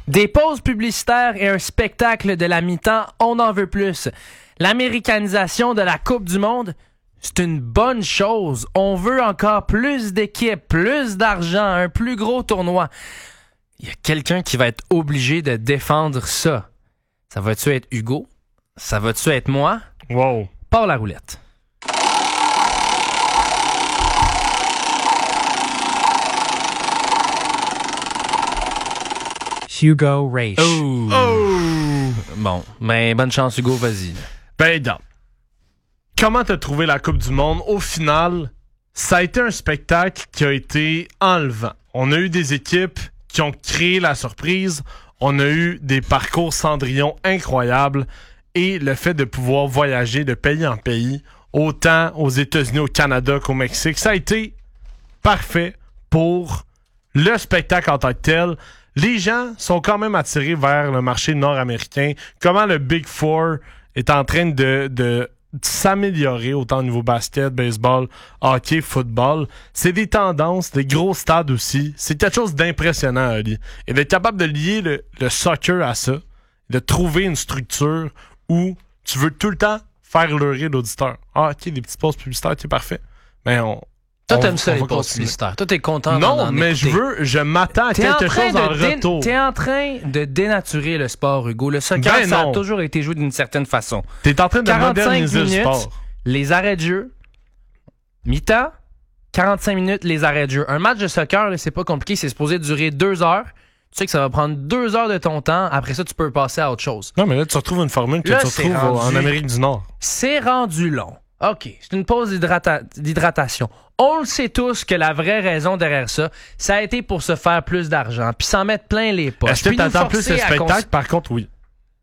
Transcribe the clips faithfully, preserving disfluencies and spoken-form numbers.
Des pauses publicitaires et un spectacle de la mi-temps, on en veut plus. L'américanisation de la Coupe du Monde, c'est une bonne chose. On veut encore plus d'équipes, plus d'argent, un plus gros tournoi. Il y a quelqu'un qui va être obligé de défendre ça. Ça va-tu être Hugo? Ça va-tu être moi? Wow. Pars la roulette. Hugo Raich. Oh. Oh! Bon, ben bonne chance Hugo, vas-y. Ben, non. Comment t'as trouvé la Coupe du Monde? Au final, ça a été un spectacle qui a été enlevant. On a eu des équipes qui ont créé la surprise. On a eu des parcours Cendrillon incroyables. Et le fait de pouvoir voyager de pays en pays, autant aux États-Unis, au Canada qu'au Mexique, ça a été parfait pour le spectacle en tant que tel. Les gens sont quand même attirés vers le marché nord-américain. Comment le Big Four est en train de, de s'améliorer, autant au niveau basket, baseball, hockey, football. C'est des tendances, des gros stades aussi. C'est quelque chose d'impressionnant, Ali. Et d'être capable de lier le, le soccer à ça, de trouver une structure où tu veux tout le temps faire leurrer l'auditeur. Ah, ok, des petites pauses publicitaires, c'est parfait. Mais on... Toi, on, t'aimes ça, on les va pauses continuer. publicitaires. Toi, t'es content Non, d'en mais je écouter. veux, je m'attends à T'es quelque en train chose en de dé- retour. T'es en train de dénaturer le sport, Hugo. Le soccer, Ben ça a non. toujours été joué d'une certaine façon. T'es en train de quarante-cinq moderniser le minutes, sport. les arrêts de jeu, mi-temps, quarante-cinq minutes, les arrêts de jeu. Un match de soccer, là, c'est pas compliqué, c'est supposé durer deux heures. Tu sais que ça va prendre deux heures de ton temps. Après ça, tu peux passer à autre chose. Non, mais là, tu retrouves une formule que Là, tu c'est retrouves rendu- en Amérique du Nord. C'est rendu long. OK, c'est une pause d'hydrata- d'hydratation. On le sait tous que la vraie raison derrière ça, ça a été pour se faire plus d'argent, puis s'en mettre plein les poches. Est-ce que puis nous t'attends plus forcer le à spectacle? cons- Par contre, oui.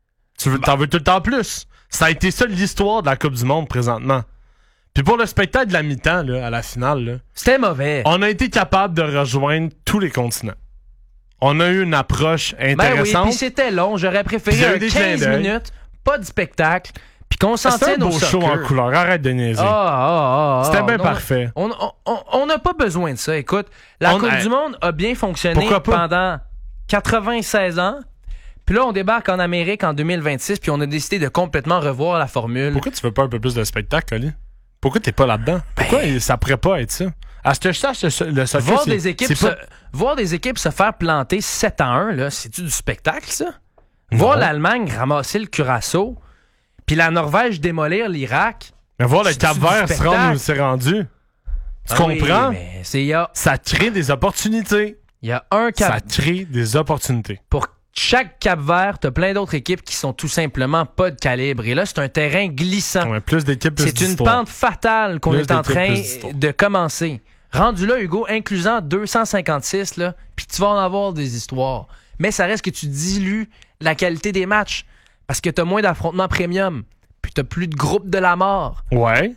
Tu veux, t'en veux tout le temps plus. Ça a été ça l'histoire de la Coupe du Monde présentement. Puis pour le spectacle de la mi-temps, là, à la finale, là, C'était mauvais. on a été capable de rejoindre tous les continents. On a eu une approche Ben oui, intéressante. puis c'était long. J'aurais Puis il y préféré a eu un des clins quinze d'œil. minutes, pas de spectacle, puis qu'on s'en C'était un tienne au beau show soccer. en couleur. Arrête de niaiser. Ah, ah, ah, C'était ah, bien non, parfait. On on- on n'a pas besoin de ça. Écoute, la On- Coupe hey, du Monde a bien fonctionné pourquoi pas? pendant quatre-vingt-seize ans. Puis là, on débarque en Amérique en deux mille vingt-six, puis on a décidé de complètement revoir la formule. Pourquoi tu veux pas un peu plus de spectacle, Oli? Pourquoi t'es pas là-dedans? Pourquoi Ben- ça pourrait pas être ça? À ce que je sache, le, le soccer, Voir c'est- des, équipes c'est se, pas... voir des équipes se faire planter sept à un, là, c'est-tu du spectacle, ça? Voir Non. l'Allemagne ramasser le Curaçao, puis la Norvège démolir l'Irak. Mais voir le C'est-tu du Cap-Vert se spectacle? rendre où c'est rendu. Tu Ah oui, comprends? mais c'est- Il y a, Ça crée des opportunités. il y a un Ça Cap... crée des opportunités. Pour chaque Cap-Vert, t'as plein d'autres équipes qui sont tout simplement pas de calibre. Et là, c'est un terrain glissant. Ouais, plus d'équipes, plus C'est une d'histoires. pente fatale qu'on Plus est en d'équipes, train plus d'histoires. de commencer. Rendu là, Hugo, inclusant deux cent cinquante-six, là, puis tu vas en avoir des histoires. Mais ça reste que tu dilues la qualité des matchs parce que t'as moins d'affrontements premium, puis t'as plus de groupes de la mort. Ouais.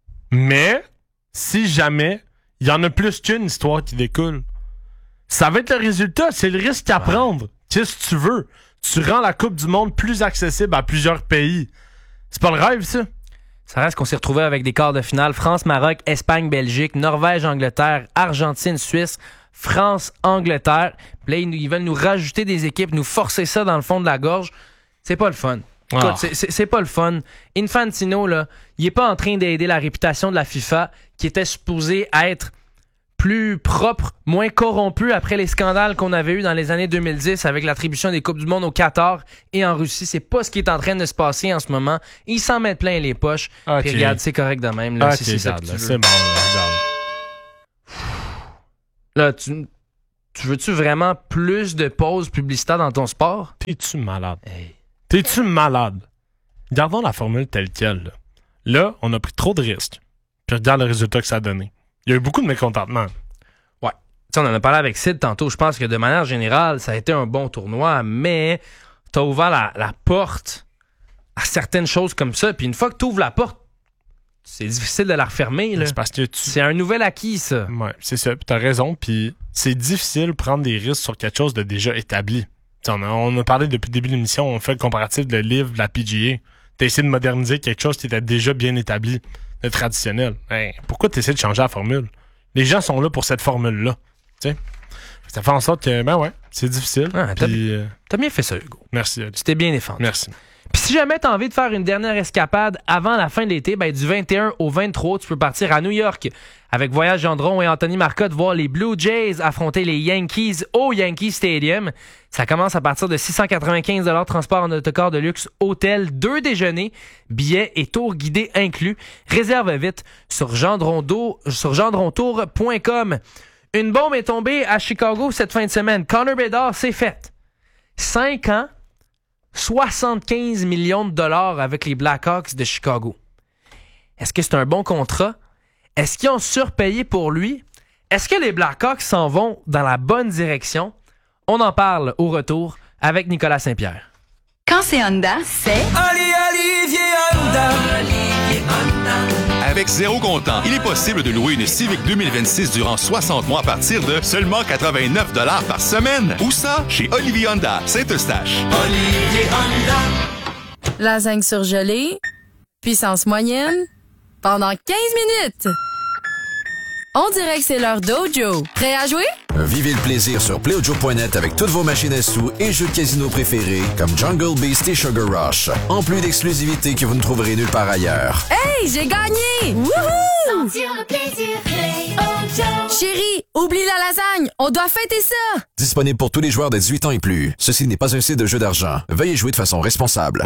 Mais, si jamais, il y en a plus qu'une histoire qui découle. Ça va être le résultat. C'est le risque à prendre. Qu'est-ce que tu veux? Tu rends la Coupe du Monde plus accessible à plusieurs pays. C'est pas le rêve, ça? Ça reste qu'on s'est retrouvé avec des quarts de finale. France, Maroc, Espagne, Belgique, Norvège, Angleterre, Argentine, Suisse, France, Angleterre. Puis là, ils, nous- ils veulent nous rajouter des équipes, nous forcer ça dans le fond de la gorge. C'est pas le fun. Écoute, Ah. c'est- c'est c'est pas le fun. Infantino, là, il est pas en train d'aider la réputation de la FIFA, qui était supposée être plus propre, moins corrompu après les scandales qu'on avait eus dans les années deux mille dix avec l'attribution des Coupes du Monde au Qatar et en Russie. C'est pas ce qui est en train de se passer en ce moment. Ils s'en mettent plein les poches. Ok. Puis regarde, c'est correct de même. Là, Ah, si c'est ça que regarde, tu là, veux. c'est bon, là, regarde. Là, tu, tu veux-tu vraiment plus de pauses publicitaires dans ton sport? T'es-tu malade? Hey. T'es-tu malade? Gardons la formule telle quelle. Là, Là, on a pris trop de risques. Puis regarde le résultat que ça a donné. Il y a eu beaucoup de mécontentement. Ouais. Tu sais, on en a parlé avec Sid tantôt. Je pense que de manière générale, ça a été un bon tournoi, mais t'as ouvert la, la porte à certaines choses comme ça. Puis une fois que tu ouvres la porte, c'est difficile de la refermer. Là. C'est parce que tu... C'est un nouvel acquis, ça. Ouais, c'est ça. Puis t'as raison. Puis c'est difficile de prendre des risques sur quelque chose de déjà établi. T'sais, on a, on a parlé depuis le début de l'émission, on fait le comparatif de livre de la P G A. T'as essayé de moderniser quelque chose qui était déjà bien établi, de traditionnel. Hey, pourquoi t'essaies de changer la formule? Les gens sont là pour cette formule-là. T'sais? Ça fait en sorte que, ben ouais, c'est difficile. Ah, t'as, Puis, euh, t'as bien fait ça, Hugo. merci, Ali. Tu t'es bien défendu. Merci. Puis si jamais t'as envie de faire une dernière escapade avant la fin de l'été, ben du vingt et un au vingt-trois, tu peux partir à New York avec Voyage Gendron et Anthony Marcotte voir les Blue Jays affronter les Yankees au Yankee Stadium. Ça commence à partir de six cent quatre-vingt-quinze dollars transport en autocar de luxe, hôtel, deux déjeuners, billets et tours guidés inclus. Réserve vite sur gendrontour, sur gendrontour point com. Une bombe est tombée à Chicago cette fin de semaine. Connor Bedard, c'est fait. Cinq ans, soixante-quinze millions de dollars avec les Blackhawks de Chicago. Est-ce que c'est un bon contrat? Est-ce qu'ils ont surpayé pour lui? Est-ce que les Blackhawks s'en vont dans la bonne direction? On en parle au retour avec Nicolas Saint-Pierre. Quand c'est Honda, c'est... Olivier Honda. Olivier Honda. Avec zéro comptant, il est possible de louer une Civic deux mille vingt-six durant soixante mois à partir de seulement quatre-vingt-neuf dollars par semaine. Où ça? Chez Olivier Honda, Saint-Eustache. Olivier Honda. Lasagne surgelée, puissance moyenne, pendant quinze minutes. On dirait que c'est l'heure d'Ojo. Prêt à jouer? Vivez le plaisir sur play ojo point net avec toutes vos machines à sous et jeux de casino préférés comme Jungle Beast et Sugar Rush. En plus d'exclusivités que vous ne trouverez nulle part ailleurs. Hey, j'ai gagné! Wouhou! Sentir le plaisir, Play Ojo. Chérie, oublie la lasagne, on doit fêter ça! Disponible pour tous les joueurs de dix-huit ans et plus. Ceci n'est pas un site de jeu d'argent. Veuillez jouer de façon responsable.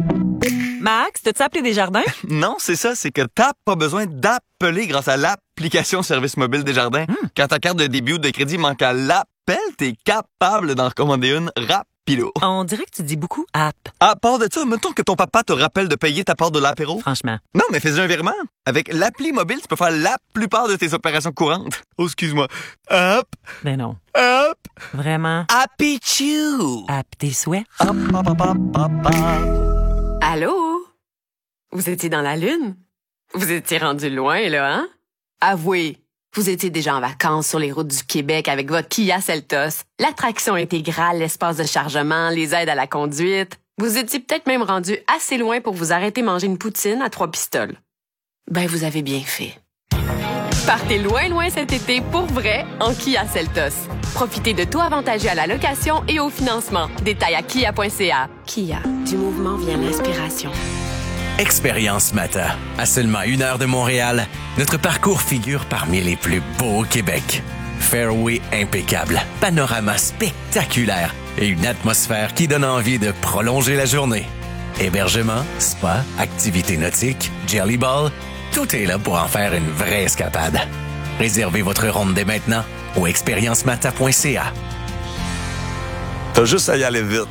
Max, t'as-tu appelé Desjardins? Non, c'est ça, c'est que t'as pas besoin d'appeler grâce à l'application Service mobile Desjardins. Mm. Quand ta carte de débit ou de crédit manque à l'appel, t'es capable d'en recommander une rapido. On dirait que tu dis beaucoup « app ». À part de ça, mettons que ton papa te rappelle de payer ta part de l'apéro. Franchement. Non, mais fais un virement. Avec l'appli mobile, tu peux faire la plupart de tes opérations courantes. Oh, excuse-moi. Hop. Ben non. Hop. Vraiment. Happy Chew. App tes souhaits. Hop, hop, hop, hop, hop, hop. Allô? Vous étiez dans la Lune? Vous étiez rendu loin, là, hein? Avouez, vous étiez déjà en vacances sur les routes du Québec avec votre Kia Seltos. L'attraction intégrale, l'espace de chargement, les aides à la conduite. Vous étiez peut-être même rendu assez loin pour vous arrêter manger une poutine à trois pistoles. Ben, vous avez bien fait. Partez loin, loin cet été pour vrai en Kia Seltos. Profitez de taux avantageux à la location et au financement. Détails à kia point c a. Kia, du mouvement vient l'inspiration. Expérience Mata. À seulement une heure de Montréal, notre parcours figure parmi les plus beaux au Québec. Fairway impeccable, panorama spectaculaire et une atmosphère qui donne envie de prolonger la journée. Hébergement, spa, activités nautiques, jelly ball, tout est là pour en faire une vraie escapade. Réservez votre ronde dès maintenant au expérience mata point c a. T'as juste à y aller vite.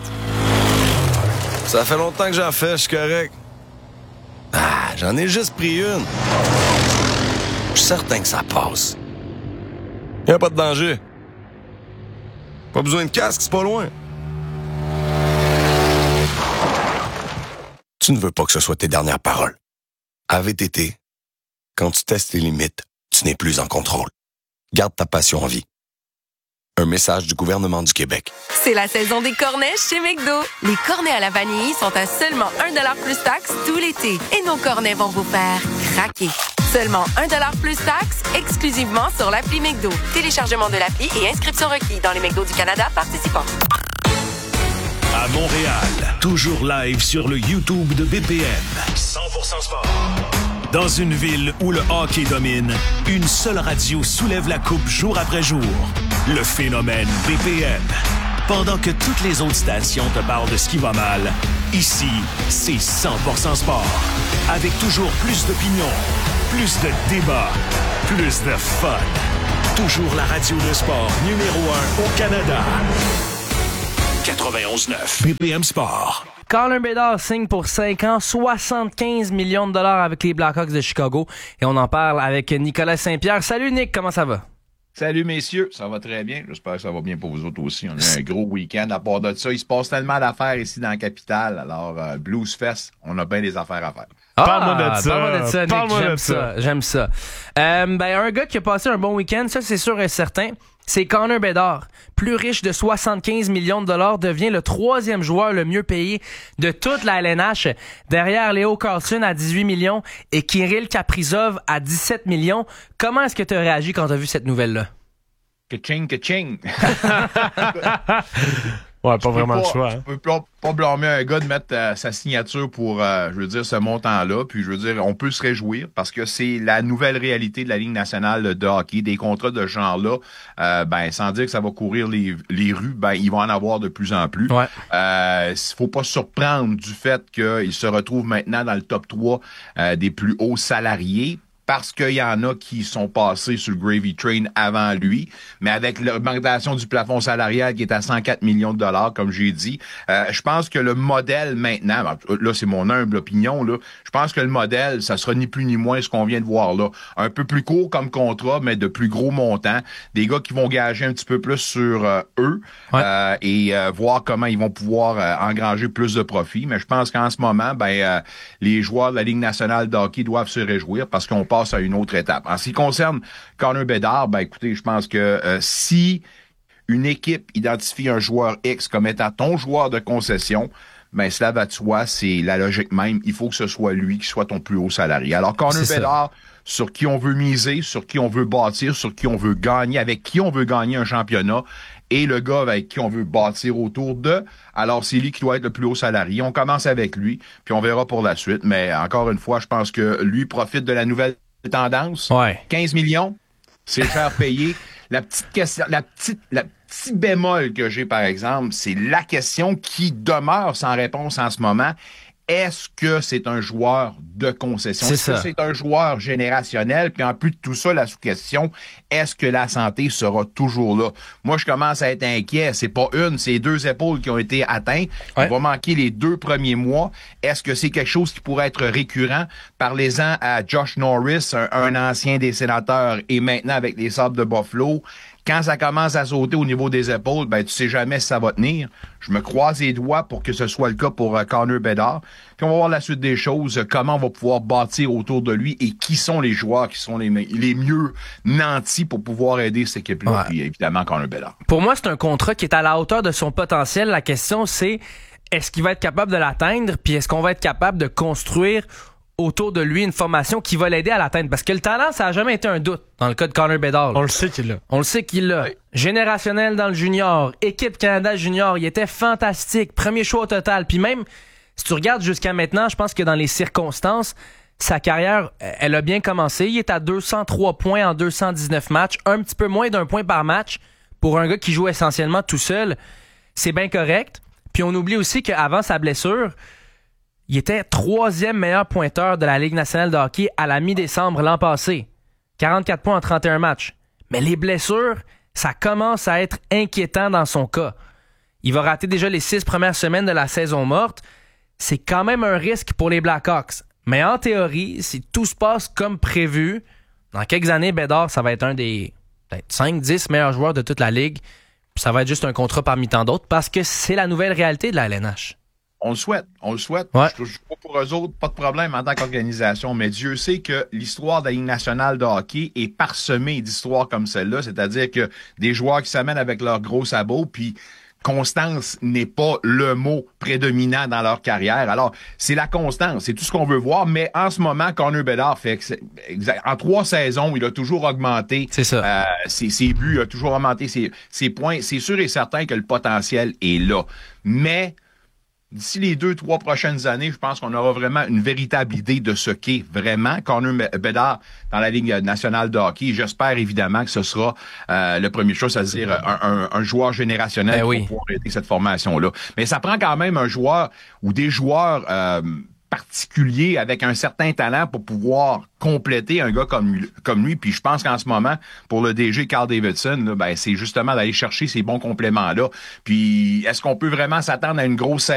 Ça fait longtemps que j'en fais, je suis correct. Ah, j'en ai juste pris une. Je suis certain que ça passe. Y a pas de danger. Pas besoin de casque, c'est pas loin. Tu ne veux pas que ce soit tes dernières paroles. À V T T, quand tu testes les limites, tu n'es plus en contrôle. Garde ta passion en vie. Un message du gouvernement du Québec. C'est la saison des cornets chez McDo. Les cornets à la vanille sont à seulement un dollar plus taxe tout l'été. Et nos cornets vont vous faire craquer. Seulement un dollar plus taxe, exclusivement sur l'appli McDo. Téléchargement de l'appli et inscription requis dans les McDo du Canada participants. À Montréal, toujours live sur le YouTube de B P M. cent pour cent sport. Dans une ville où le hockey domine, une seule radio soulève la coupe jour après jour. Le phénomène B P M. Pendant que toutes les autres stations te parlent de ce qui va mal, ici, c'est cent pour cent sport. Avec toujours plus d'opinions, plus de débats, plus de fun. Toujours la radio de sport numéro un au Canada. quatre-vingt-onze neuf B P M Sport. Connor Bedard signe pour cinq ans, soixante-quinze millions de dollars avec les Blackhawks de Chicago. Et on en parle avec Nicolas Saint-Pierre. Salut Nick, comment ça va? Salut messieurs, ça va très bien. J'espère que ça va bien pour vous autres aussi. On a un gros week-end. À part de ça, il se passe tellement d'affaires ici dans la capitale. Alors, euh, Blues Fest, on a bien des affaires à faire. Ah, parle-moi de ça. Parle-moi de ça, Nick. Parle-moi j'aime de ça. ça. J'aime ça. Euh, ben, un gars qui a passé un bon week-end, ça c'est sûr et certain. C'est Connor Bedard. Plus riche de soixante-quinze millions de dollars, devient le troisième joueur le mieux payé de toute la L N H. Derrière Leo Carlsson à dix-huit millions et Kirill Kaprizov à dix-sept millions. Comment est-ce que tu as réagi quand tu as vu cette nouvelle-là? ka-ching, ka-ching. Ouais, pas vraiment pas, le choix. Hein. Tu peux pas, pas blâmer un gars de mettre euh, sa signature pour, euh, je veux dire, ce montant-là. Puis, je veux dire, on peut se réjouir parce que c'est la nouvelle réalité de la Ligue nationale de hockey. Des contrats de ce genre-là, euh, ben, sans dire que ça va courir les, les rues, ben, ils vont en avoir de plus en plus. Ouais. Euh, faut pas se surprendre du fait qu'il se retrouve maintenant dans le top trois euh, des plus hauts salariés. Parce qu'il y en a qui sont passés sur le Gravy Train avant lui, mais avec l'augmentation du plafond salarial qui est à cent quatre millions de dollars, comme j'ai dit, euh, je pense que le modèle maintenant, là c'est mon humble opinion, là, je pense que le modèle, ça sera ni plus ni moins ce qu'on vient de voir là. Un peu plus court comme contrat, mais de plus gros montants. Des gars qui vont gager un petit peu plus sur euh, eux ouais. euh, et euh, voir comment ils vont pouvoir euh, engranger plus de profit. Mais je pense qu'en ce moment, ben euh, les joueurs de la Ligue nationale de hockey doivent se réjouir parce qu'on passe à une autre étape. En ce qui concerne Connor Bedard, ben écoutez, je pense que euh, si une équipe identifie un joueur X comme étant ton joueur de concession, ben cela va de soi, c'est la logique même. Il faut que ce soit lui qui soit ton plus haut salarié. Alors Connor Bedard, sur qui on veut miser, sur qui on veut bâtir, sur qui on veut gagner, avec qui on veut gagner un championnat, et le gars avec qui on veut bâtir autour d'eux, alors c'est lui qui doit être le plus haut salarié. On commence avec lui, puis on verra pour la suite. Mais encore une fois, je pense que lui profite de la nouvelle tendance. Ouais. quinze millions, c'est cher payé. La petite question, la petite, la petit bémol que j'ai, par exemple, c'est la question qui demeure sans réponse en ce moment. Est-ce que c'est un joueur de concession? C'est Est-ce que ça. c'est un joueur générationnel? Puis en plus de tout ça, la sous-question, est-ce que la santé sera toujours là? Moi, je commence à être inquiet. C'est pas une, c'est deux épaules qui ont été atteintes. Ouais. Il va manquer les deux premiers mois. Est-ce que c'est quelque chose qui pourrait être récurrent? Parlez-en à Josh Norris, un, un ancien des Sénateurs et maintenant avec les Sabres de Buffalo. Quand ça commence à sauter au niveau des épaules, ben tu sais jamais si ça va tenir. Je me croise les doigts pour que ce soit le cas pour euh, Connor Bedard. Puis on va voir la suite des choses, euh, comment on va pouvoir bâtir autour de lui et qui sont les joueurs qui sont les, les mieux nantis pour pouvoir aider cette équipe-là. Ouais. Puis évidemment, Connor Bedard. Pour moi, c'est un contrat qui est à la hauteur de son potentiel. La question, c'est est-ce qu'il va être capable de l'atteindre? Puis est-ce qu'on va être capable de construire autour de lui une formation qui va l'aider à l'atteindre? Parce que le talent, ça n'a jamais été un doute dans le cas de Connor Bedard. On le sait qu'il l'a. On le sait qu'il l'a. Oui. Générationnel dans le junior, équipe Canada junior, il était fantastique, premier choix au total. Puis même, si tu regardes jusqu'à maintenant, je pense que dans les circonstances, sa carrière, elle a bien commencé. Il est à deux cent trois points en deux cent dix-neuf matchs, un petit peu moins d'un point par match pour un gars qui joue essentiellement tout seul. C'est bien correct. Puis on oublie aussi qu'avant sa blessure, il était troisième meilleur pointeur de la Ligue nationale de hockey à la mi-décembre l'an passé. quarante-quatre points en trente et un matchs. Mais les blessures, ça commence à être inquiétant dans son cas. Il va rater déjà les six premières semaines de la saison morte. C'est quand même un risque pour les Blackhawks. Mais en théorie, si tout se passe comme prévu, dans quelques années, Bedard, ça va être un des peut-être cinq dix meilleurs joueurs de toute la Ligue. Puis ça va être juste un contrat parmi tant d'autres parce que c'est la nouvelle réalité de la L N H. On le souhaite, on le souhaite. Ouais. Je ne pas pour eux autres, pas de problème en tant qu'organisation, mais Dieu sait que l'histoire de la Ligue nationale de hockey est parsemée d'histoires comme celle-là, c'est-à-dire que des joueurs qui s'amènent avec leurs gros sabots, puis constance n'est pas le mot prédominant dans leur carrière. Alors, c'est la constance, c'est tout ce qu'on veut voir, mais en ce moment, Connor Bedard fait exact, en trois saisons, il a toujours augmenté c'est ça. Euh, ses, ses buts, il a toujours augmenté ses, ses points. C'est sûr et certain que le potentiel est là. Mais d'ici les deux, trois prochaines années, je pense qu'on aura vraiment une véritable idée de ce qu'est vraiment Connor Bedard dans la Ligue nationale de hockey. J'espère évidemment que ce sera euh, le premier chose, c'est-à-dire un, un, un joueur générationnel ben pour oui. pouvoir aider cette formation-là. Mais ça prend quand même un joueur ou des joueurs euh, particuliers avec un certain talent pour pouvoir compléter un gars comme, comme lui. Puis je pense qu'en ce moment, pour le D G Carl Davidson, là, ben, c'est justement d'aller chercher ces bons compléments-là. Puis est-ce qu'on peut vraiment s'attendre à une grosse